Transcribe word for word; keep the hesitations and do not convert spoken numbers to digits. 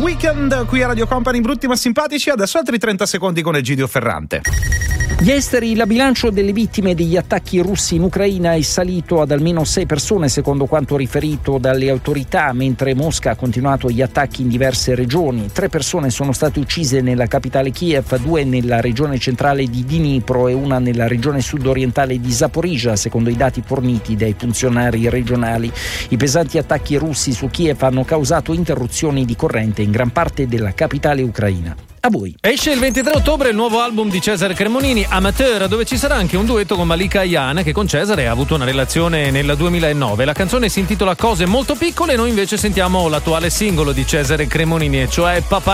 Weekend qui a Radio Company, brutti ma simpatici. Adesso altri trenta secondi con Egidio Ferrante. Gli esteri, il bilancio delle vittime degli attacchi russi in Ucraina è salito ad almeno sei persone secondo quanto riferito dalle autorità, mentre Mosca ha continuato gli attacchi in diverse regioni. Tre persone sono state uccise nella capitale Kiev, due nella regione centrale di Dnipro e una nella regione sud-orientale di Zaporizhzhia, secondo i dati forniti dai funzionari regionali. I pesanti attacchi russi su Kiev hanno causato interruzioni di corrente in gran parte della capitale ucraina. A voi. Esce il ventitré ottobre il nuovo album di Cesare Cremonini, Amateur, dove ci sarà anche un duetto con Malika Ayane, che con Cesare ha avuto una relazione nel duemilanove. La canzone si intitola Cose molto piccole, noi invece sentiamo l'attuale singolo di Cesare Cremonini, e cioè Papà